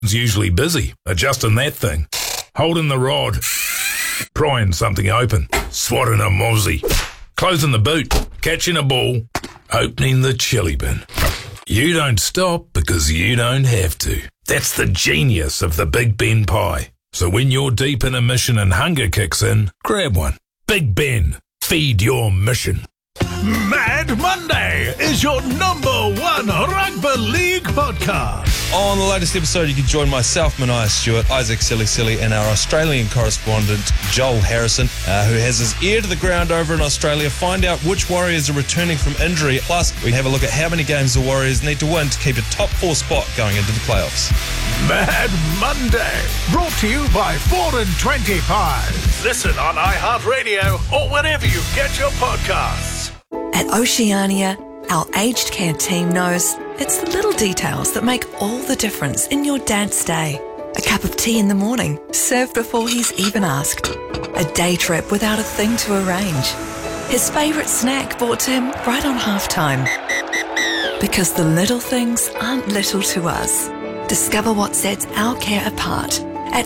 is usually busy adjusting that thing, holding the rod, prying something open, swatting a mozzie, closing the boot, catching a ball, opening the chili bin. You don't stop because you don't have to. That's the genius of the Big Ben pie. So when you're deep in a mission and hunger kicks in, grab one. Big Ben, feed your mission. Mad Monday is your number one rugby league podcast. On the latest episode, you can join myself, Mania Stewart, Isaac Silly, and our Australian correspondent, Joel Harrison, who has his ear to the ground over in Australia. Find out which Warriors are returning from injury. Plus, we have a look at how many games the Warriors need to win to keep a top 4 spot going into the playoffs. Mad Monday, brought to you by 4 and 25. Listen on iHeartRadio or wherever you get your podcasts. At Oceania, our aged care team knows it's the little details that make all the difference in your dad's day. A cup of tea in the morning, served before he's even asked. A day trip without a thing to arrange. His favourite snack brought to him right on halftime. Because the little things aren't little to us. Discover what sets our care apart at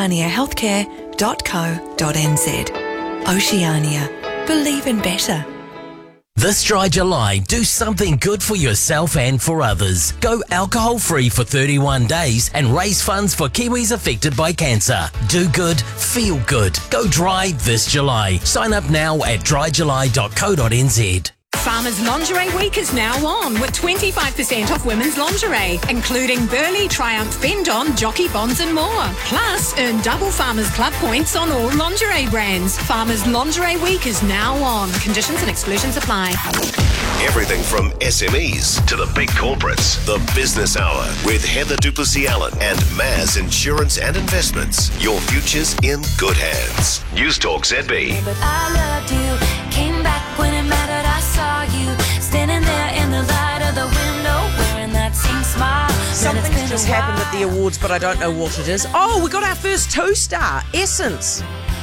oceaniahealthcare.co.nz. Oceania. Believe in better. This dry July, do something good for yourself and for others. Go alcohol-free for 31 days and raise funds for Kiwis affected by cancer. Do good, feel good. Go dry this July. Sign up now at dryjuly.co.nz. Farmers Lingerie Week is now on with 25% off women's lingerie, including Burley, Triumph, Bend-On, Jockey Bonds and more. Plus, earn double Farmers Club points on all lingerie brands. Farmers Lingerie Week is now on. Conditions and exclusions apply. Everything from SMEs to the big corporates. The Business Hour with Heather Duplessis-Allen and Maz Insurance and Investments. Your future's in good hands. News Talk ZB. But I loved you, came back when it mattered. I saw you standing there in the light of the window, wearing that same smile. Something's just happened at the awards, but I don't know what it is. Oh, we got our first 2-star, Essence.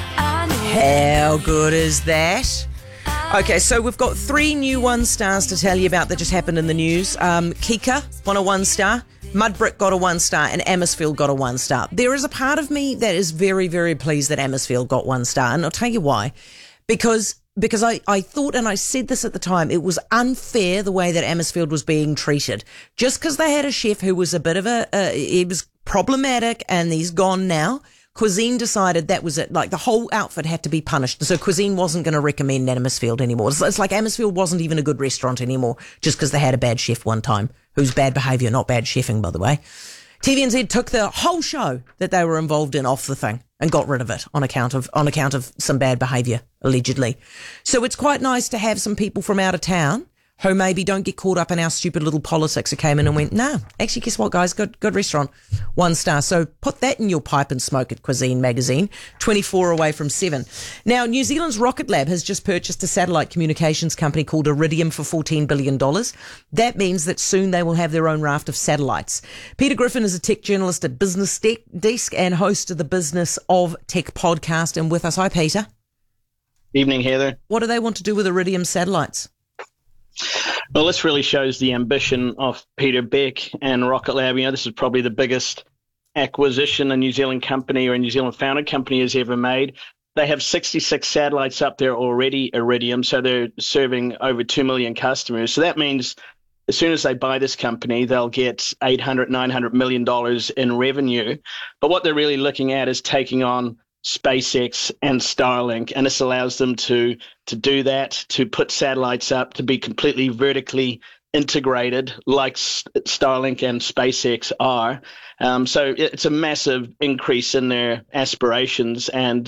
How good is that? Okay, so we've got 3 new 1-stars to tell you about that just happened in the news. Kika won a 1-star, Mudbrick got a 1-star, and Amersfield got a 1-star. There is a part of me that is very, very pleased that Amersfield got 1-star, and I'll tell you why. Because I thought, and I said this at the time, it was unfair the way that Amersfield was being treated. Just because they had a chef who was a bit of he was problematic and he's gone now, Cuisine decided that was it. Like, the whole outfit had to be punished. So Cuisine wasn't going to recommend Amersfield anymore. It's like Amersfield wasn't even a good restaurant anymore just because they had a bad chef one time, who's bad behaviour, not bad chefing, by the way. TVNZ took the whole show that they were involved in off the thing and got rid of it on account of some bad behaviour, allegedly. So it's quite nice to have some people from out of town who maybe don't get caught up in our stupid little politics, who came in and went, no, actually, guess what, guys? Good restaurant. 1-star. So put that in your pipe and smoke at Cuisine magazine. 24 away from 7. Now, New Zealand's Rocket Lab has just purchased a satellite communications company called Iridium for $14 billion. That means that soon they will have their own raft of satellites. Peter Griffin is a tech journalist at Business Desk and host of the Business of Tech podcast, and with us. Hi, Peter. Evening, Heather. What do they want to do with Iridium satellites? Well, this really shows the ambition of Peter Beck and Rocket Lab. You know, this is probably the biggest acquisition a New Zealand company or a New Zealand founded company has ever made. They have 66 satellites up there already, Iridium, so they're serving over 2 million customers. So that means as soon as they buy this company, they'll get $800, $900 million in revenue. But what they're really looking at is taking on SpaceX and Starlink, and this allows them to do that, to put satellites up, to be completely vertically integrated like Starlink and SpaceX are. So it's a massive increase in their aspirations and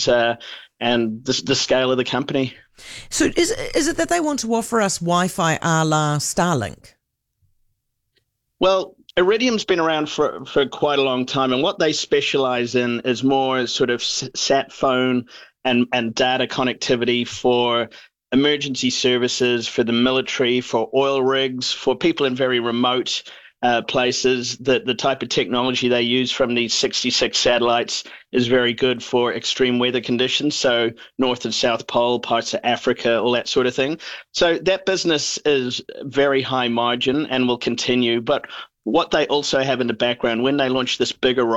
the scale of the company. So is it that they want to offer us Wi-Fi a la Starlink? Well, Iridium's been around for quite a long time, and what they specialize in is more sort of sat phone and data connectivity for emergency services, for the military, for oil rigs, for people in very remote places. The type of technology they use from these 66 satellites is very good for extreme weather conditions, so North and South Pole, parts of Africa, all that sort of thing. So that business is very high margin and will continue. But what they also have in the background when they launch this bigger